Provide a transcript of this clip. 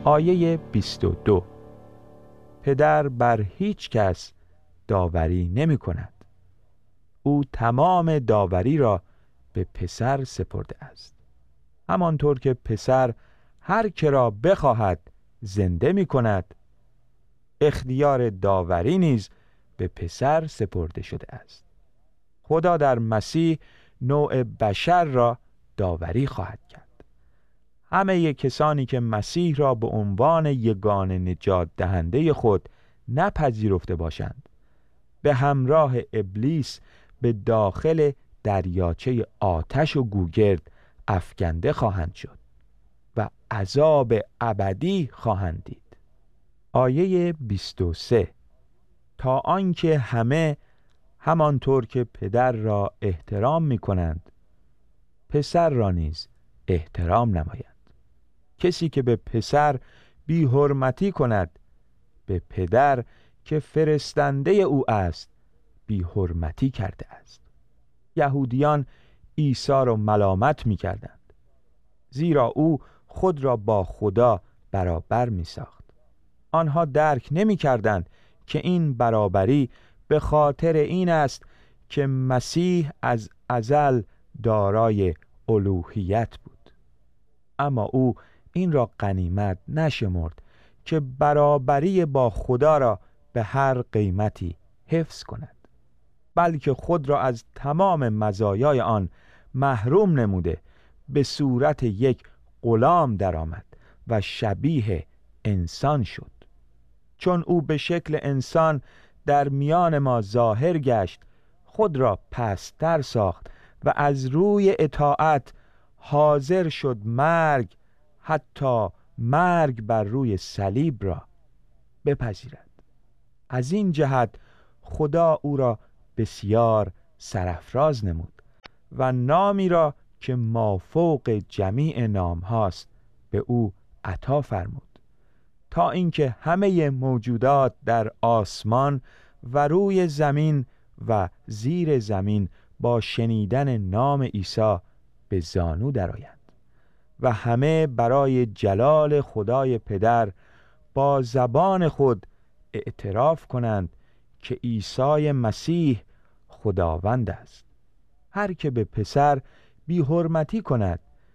آیه 22: پدر بر هیچ کس داوری نمی کند، او تمام داوری را به پسر سپرده است. همانطور که پسر هر که را بخواهد زنده می کند، اختیار داوری نیز به پسر سپرده شده است. خدا در مسیح نوع بشر را داوری خواهد کرد. همه کسانی که مسیح را به عنوان یگانه نجات دهنده خود نپذیرفته باشند، به همراه ابلیس به داخل دریاچه آتش و گوگرد افکنده خواهند شد و عذاب ابدی خواهند دید. آیه 23: تا آنکه همه همانطور که پدر را احترام می کنند، پسر را نیز احترام نمایند. کسی که به پسر بی حرمتی کند، به پدر که فرستنده او است بی حرمتی کرده است. یهودیان عیسی را ملامت می کردند، زیرا او خود را با خدا برابر می ساخت. آنها درک نمی کردند که این برابری به خاطر این است که مسیح از ازل دارای الوهیت بود، اما او این را غنیمت نشمرد که برابری با خدا را به هر قیمتی حفظ کند، بلکه خود را از تمام مزایای آن محروم نموده به صورت یک غلام درآمد و شبیه انسان شد. چون او به شکل انسان در میان ما ظاهر گشت، خود را پست‌تر ساخت و از روی اطاعت حاضر شد مرگ، حتی مرگ بر روی صلیب را بپذیرد. از این جهت خدا او را بسیار سرافراز نمود و نامی را که مافوق جمیع نام هاست به او عطا فرمود، تا اینکه همه موجودات در آسمان و روی زمین و زیر زمین با شنیدن نام عیسی به زانو درآیند و همه برای جلال خدای پدر با زبان خود اعتراف کنند که عیسی مسیح خداوند است. هر که به پسر بی حرمتی کند،